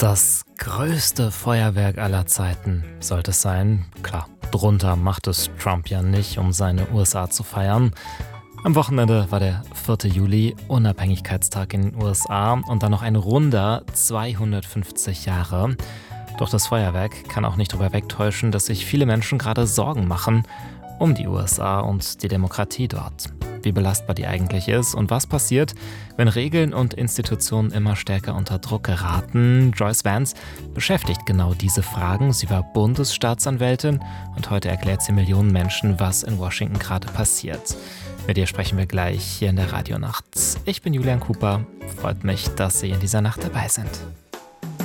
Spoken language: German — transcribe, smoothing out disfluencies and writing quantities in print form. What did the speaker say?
Das größte Feuerwerk aller Zeiten sollte es sein. Klar, drunter macht es Trump ja nicht, um seine USA zu feiern. Am Wochenende war der 4. Juli, Unabhängigkeitstag in den USA und dann noch ein runder 250 Jahre. Doch das Feuerwerk kann auch nicht darüber wegtäuschen, dass sich viele Menschen gerade Sorgen machen um die USA und die Demokratie dort. Wie belastbar die eigentlich ist und was passiert, wenn Regeln und Institutionen immer stärker unter Druck geraten. Joyce Vance beschäftigt genau diese Fragen. Sie war Bundesstaatsanwältin und heute erklärt sie Millionen Menschen, was in Washington gerade passiert. Mit ihr sprechen wir gleich hier in der Radionacht. Ich bin Julian Cooper. Freut mich, dass Sie in dieser Nacht dabei sind.